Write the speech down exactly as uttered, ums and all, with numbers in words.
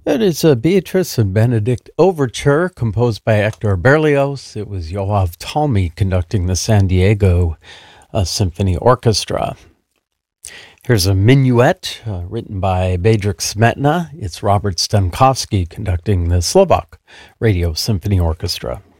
It is a Beatrice and Benedict overture composed by Hector Berlioz. It was Yoav Talmy conducting the San Diego uh, Symphony Orchestra. Here's a minuet uh, written by Bedřich Smetana. It's Robert Stankovsky conducting the Slovak Radio Symphony Orchestra.